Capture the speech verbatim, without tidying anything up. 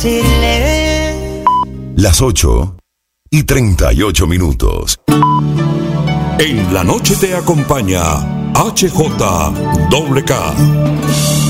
Las ocho y treinta y ocho minutos. En la noche te acompaña H J K.